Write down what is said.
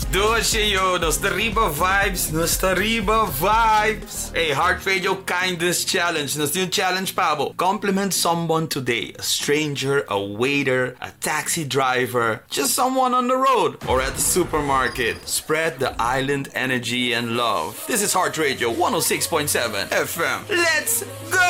Doce yo, Nostariba vibes, Nostariba vibes. Hey, Heart Radio Kindness Challenge. Nos new challenge pabo. Compliment someone today. A stranger, a waiter, a taxi driver, just someone on the road or at the supermarket. Spread the island energy and love. This is Heart Radio 106.7 FM. Let's go!